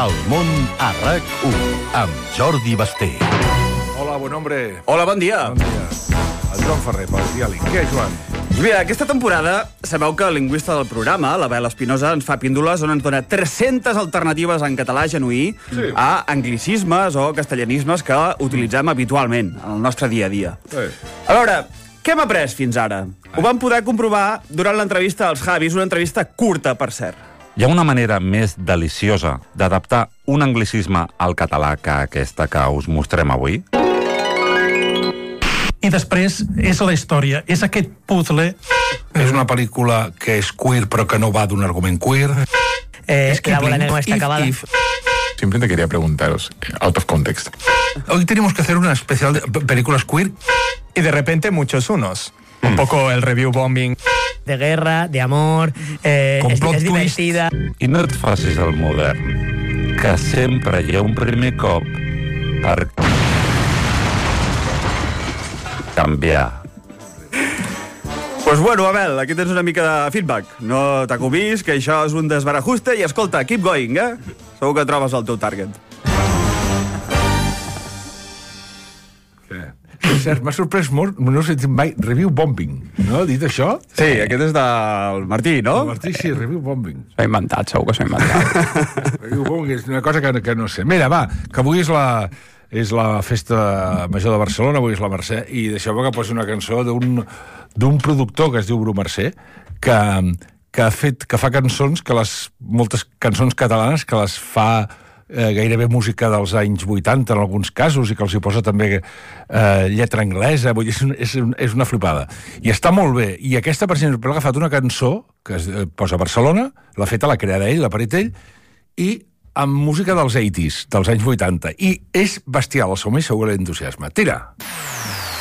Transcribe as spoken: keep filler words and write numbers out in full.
El món a RAC u, amb Jordi Basté. Hola, bon hombre. Hola, bon dia. Bon dia. El Joan Ferrer, pel diàleg. Què, Joan? Bé, aquesta temporada sabeu que el lingüista del programa, l'Abel Espinosa, ens fa píndoles on ens dona tres-centes alternatives en català genuí Sí. a anglicismes o castellanismes que utilitzem habitualment en el nostre dia a dia. Sí. A veure, què hem après fins ara? Ho vam poder comprovar durant l'entrevista als Javis, una entrevista curta, per cert. Hi ha una manera més deliciosa d'adaptar un anglicisme al català que aquesta que us mostrem avui? I després és la història, és aquest puzzle. És una pel·lícula que és queer, però que no va d'un argument queer. Eh, Es la bola Kipling. no está If, acabada. if. Simplemente quería preguntaros, out of context. Hoy tenemos que hacer una especial de p- películas queer. Y de repente muchos unos. Un poco el review bombing. De guerra, de amor, eh, Con es, plot es twist. divertida. I no et facis el modern, que sempre hi ha un primer cop per canviar. Doncs bueno, Abel, aquí tens una mica de feedback. No t'acobis, que això és un desbarajuste, i escolta, keep going, eh? Segur que trobes el teu target. És cert, m'ha sorprès molt, no he sentit mai, review bombing, no? Dit això? Sí, aquest és del Martí, no? El Martí, sí, review bombing. S'ha inventat, segur que s'ha inventat. Review bombing és una cosa que, que no sé. Mira, va, que avui és la, és la festa major de Barcelona, avui és la Mercè, i deixeu-me que posi una cançó d'un d'un productor que es diu Bru Mercè, que, que ha fet, que fa cançons, que les, moltes cançons catalanes, que les fa eh, gairebé música dels anys vuitanta en alguns casos, i que els hi posa també eh, lletra anglesa, vull dir, és, un, és, un, és una flipada. I està molt bé. I aquesta, per exemple, ha agafat una cançó que es eh, posa a Barcelona, l'ha feta, l'ha creada ell, l'ha parit ell, i amb música dels vuitanta, dels anys vuitanta. I és bestial, el seu més segur l'entusiasme. Tira!